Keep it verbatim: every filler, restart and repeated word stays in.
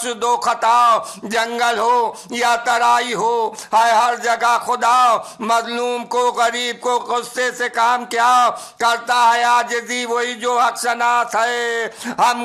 दो खता, जंगल हो या तराई हो, है हर जगह खुदा। मजलूम को गरीब को गुस्से से काम क्या, करता है आजिज़ी वही जो हक़ शनास है। हम